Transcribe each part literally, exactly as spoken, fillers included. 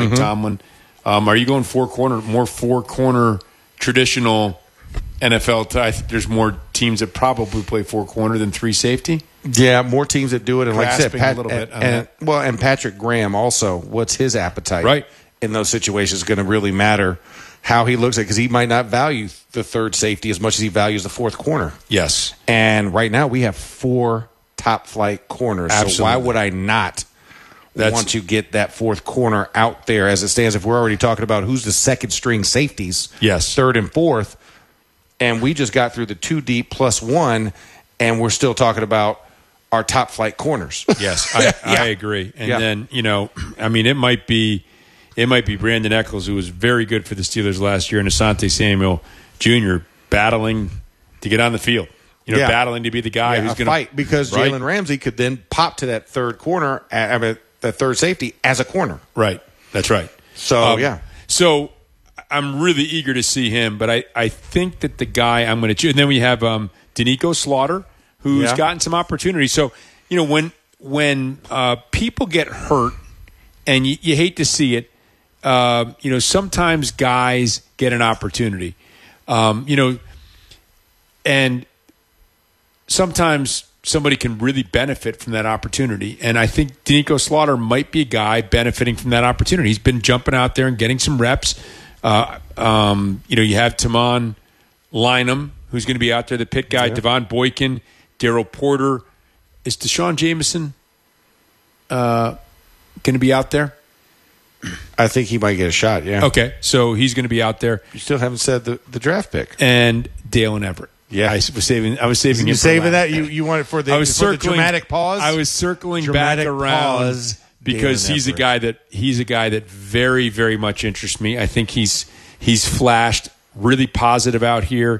Mike mm-hmm. Tomlin. Um, are you going four corner, more four corner traditional N F L? T- I think there's more teams that probably play four corner than three safety. Yeah, more teams that do it, and like I said, Pat, a little and, bit on and that. well, and Patrick Graham also. What's his appetite? Right. In those situations, is going to really matter how he looks at, because he might not value the third safety as much as he values the fourth corner. Yes. And right now we have four top flight corners. Absolutely. So why would I not That's, want to get that fourth corner out there as it stands? If we're already talking about who's the second string safeties, yes, third and fourth, and we just got through the two deep plus one, and we're still talking about our top flight corners. Yes, I, yeah. I agree. And yeah. then, you know, I mean, it might be it might be Brandon Eccles, who was very good for the Steelers last year, and Asante Samuel Junior battling to get on the field. You know, yeah. battling to be the guy yeah, who's going to fight, because right? Jalen Ramsey could then pop to that third corner, I mean, that third safety as a corner. Right. That's right. So, um, yeah. So I'm really eager to see him, but I, I think that the guy I'm going to choose, and then we have um, Danico Slaughter, who's yeah. gotten some opportunities. So, you know, when when uh, people get hurt, and you, you hate to see it, uh, you know, sometimes guys get an opportunity. Um, you know, and sometimes somebody can really benefit from that opportunity. And I think Danico Slaughter might be a guy benefiting from that opportunity. He's been jumping out there and getting some reps. Uh, um, you know, you have Tamon Lynham, who's going to be out there, the pit guy, yeah. Devon Boykin, Daryl Porter. Is Deshaun Jameson uh, going to be out there? I think he might get a shot, yeah. Okay, so he's going to be out there. You still haven't said the, the draft pick. And Dalen Everett. Yeah, I was saving. I was saving. You it saving for that? You you want it for the, I was for circling, the dramatic pause? I was circling dramatic back around pause, because Dalen he's Everett. a guy that he's a guy that very very much interests me. I think he's he's flashed really positive out here,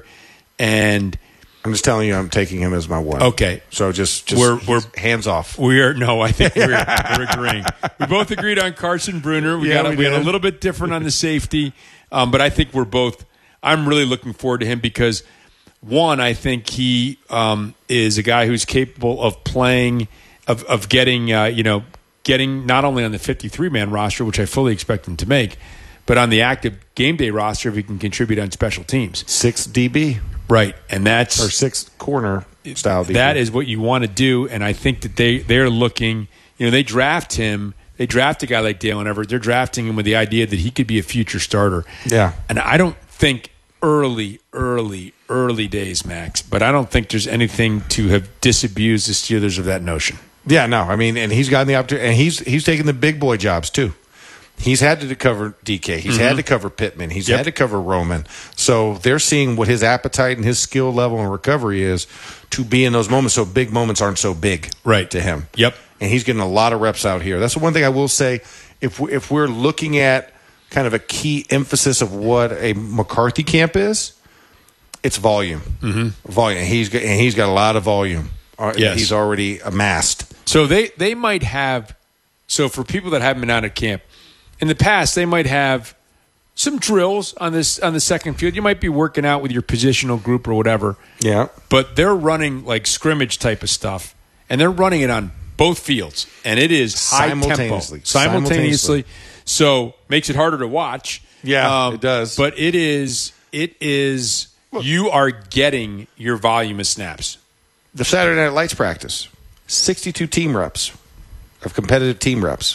and I'm just telling you, I'm taking him as my one. Okay, so just just we're, we're hands off. We are no, I think we're, we're agreeing. We both agreed on Carson Bruner. We yeah, got we, we had a little bit different on the safety, um, but I think we're both. I'm really looking forward to him because. One, I think he um, is a guy who's capable of playing, of of getting, uh, you know, getting not only on the fifty-three man roster, which I fully expect him to make, but on the active game day roster if he can contribute on special teams. Six D B. Right, and that's or six corner style D B. That is what you want to do, and I think that they they're looking. You know, they draft him. They draft a guy like Dalen Everett. They're drafting him with the idea that he could be a future starter. Yeah, and I don't think. Early, early, early days, Max. But I don't think there's anything to have disabused the Steelers of that notion. Yeah, no. I mean, and he's gotten the opportunity, and he's he's taken the big boy jobs too. He's had to cover D K. He's mm-hmm. had to cover Pittman. He's yep. had to cover Roman. So they're seeing what his appetite and his skill level and recovery is to be in those moments. So big moments aren't so big, right, to him. Yep. And he's getting a lot of reps out here. That's the one thing I will say. If we, if we're looking at kind of a key emphasis of what a McCarthy camp is, it's volume. Mm-hmm. Volume. And he's got, and he's got a lot of volume. Yes. He's already amassed. So they, they might have – so for people that haven't been out at camp, in the past they might have some drills on this on the second field. You might be working out with your positional group or whatever. Yeah. But they're running like scrimmage type of stuff, and they're running it on both fields, and it is high tempo. Simultaneously. Simultaneously. So makes it harder to watch. Yeah, um, it does. But it is, it is, Look, you are getting your volume of snaps. The Saturday Night Lights practice, sixty-two team reps of competitive team reps.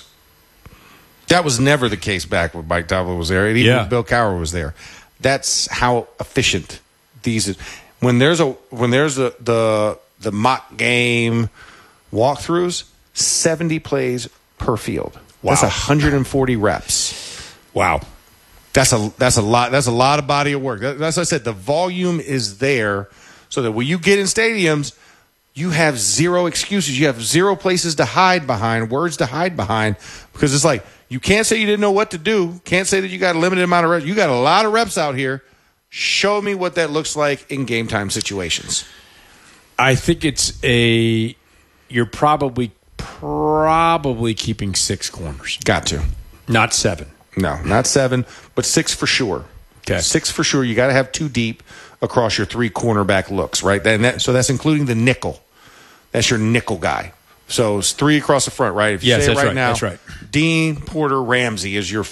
That was never the case back when Mike Tomlin was there, and even yeah. when Bill Cowher was there. That's how efficient these is. When there's a when there's a, the the mock game walkthroughs, seventy plays per field. Wow. That's one hundred forty reps. Wow. That's a that's a lot that's a lot of body of work. That, that's what I said. The volume is there so that when you get in stadiums, you have zero excuses. You have zero places to hide behind, words to hide behind, because it's like you can't say you didn't know what to do. Can't say that you got a limited amount of reps. You got a lot of reps out here. Show me what that looks like in game time situations. I think it's a you're probably probably keeping six corners. Got to. Not seven. No, not seven, but six for sure. Okay. Six for sure. You got to have two deep across your three cornerback looks, right? And that, so that's including the nickel. That's your nickel guy. So it's three across the front, right? If you yes, say that's it right, right now, that's right. Dean, Porter, Ramsey is your